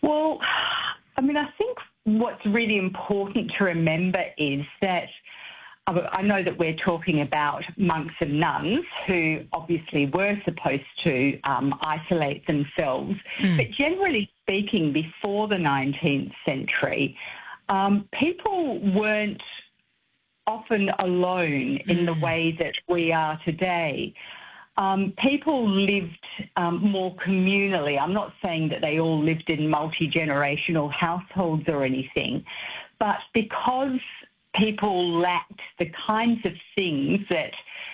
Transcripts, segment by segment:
Well, I mean, I think what's really important to remember is that I know that we're talking about monks and nuns who obviously were supposed to isolate themselves, but generally speaking, before the 19th century, people weren't often alone in the way that we are today. People lived more communally. I'm not saying that they all lived in multi-generational households or anything, but because people lacked the kinds of things that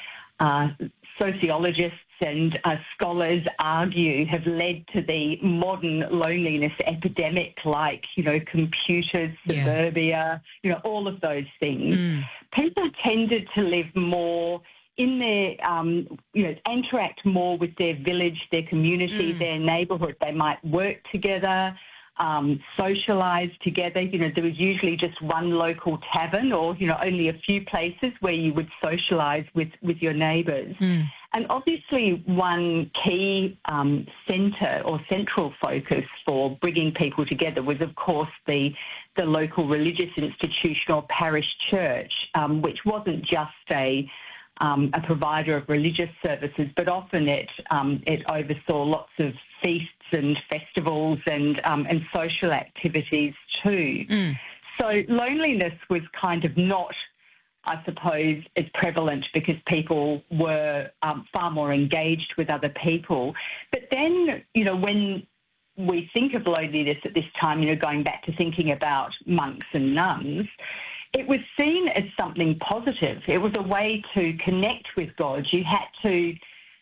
sociologists and scholars argue have led to the modern loneliness epidemic, like, computers, suburbia, all of those things. People tended to live more in their, interact more with their village, their community, their neighbourhood. They might work together, socialise together. There was usually just one local tavern or, only a few places where you would socialise with your neighbours. And obviously one key centre or central focus for bringing people together was, of course, the local religious institution or parish church, which wasn't just a provider of religious services, but often it oversaw lots of feasts and festivals and social activities too. So loneliness was kind of not, I suppose, as prevalent because people were far more engaged with other people. But then, when we think of loneliness at this time, going back to thinking about monks and nuns, it was seen as something positive. It was a way to connect with God. You had to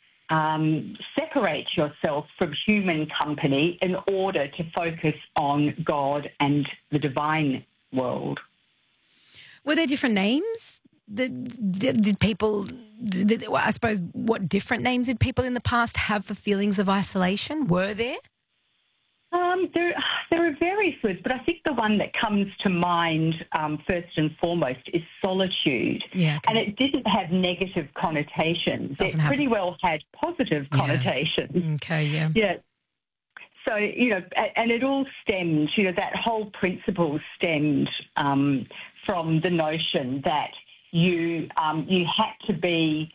separate yourself from human company in order to focus on God and the divine world. Were there different names? Did people, I suppose, what different names did people in the past have for feelings of isolation? Were there? There are various words, but I think the one that comes to mind first and foremost is solitude. Yeah, okay. And it didn't have negative connotations. It pretty well had positive connotations. Okay, yeah. Yeah. So, and it all stemmed, that whole principle stemmed from the notion that you had to be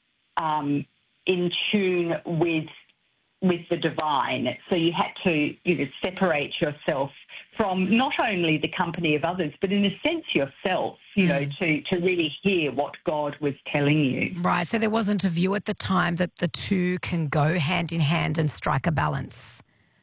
in tune with the divine. So you had to, separate yourself from not only the company of others, but in a sense yourself, to really hear what God was telling you. Right. So there wasn't a view at the time that the two can go hand in hand and strike a balance.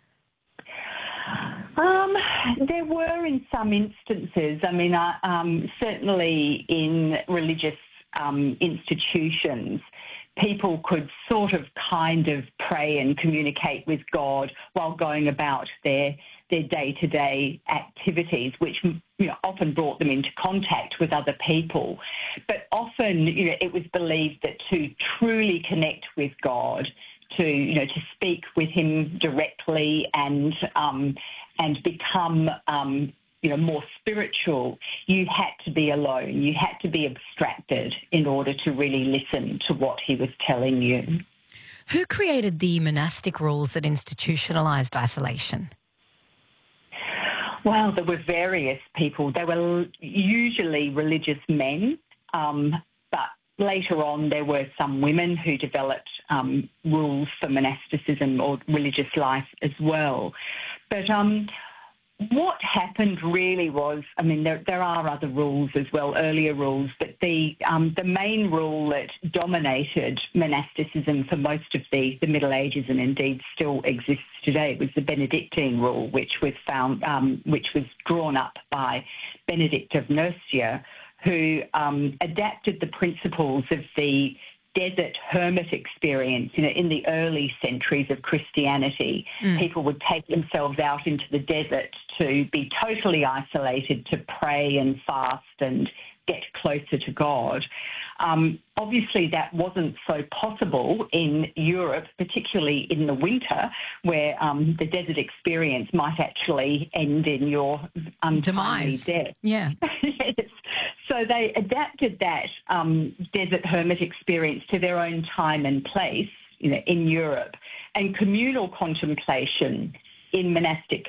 There were in some instances. I mean, certainly in religious institutions, people could sort of kind of pray and communicate with God while going about their day-to-day activities, which often brought them into contact with other people. But often, it was believed that to truly connect with God, to speak with him directly and become more spiritual, you had to be alone. You had to be abstracted in order to really listen to what he was telling you. Who created the monastic rules that institutionalised isolation? Well, there were various people. They were usually religious men, but later on there were some women who developed rules for monasticism or religious life as well. But what happened really was, I mean, there are other rules as well, earlier rules, but the main rule that dominated monasticism for most of the Middle Ages and indeed still exists today was the Benedictine rule, which was drawn up by Benedict of Nursia, who adapted the principles of the desert hermit experience. In the early centuries of Christianity, people would take themselves out into the desert to be totally isolated, to pray and fast and get closer to God. Obviously, that wasn't so possible in Europe, particularly in the winter, where the desert experience might actually end in your untimely death. Yeah. Yes. So they adapted that desert hermit experience to their own time and place, in Europe, and communal contemplation in monastic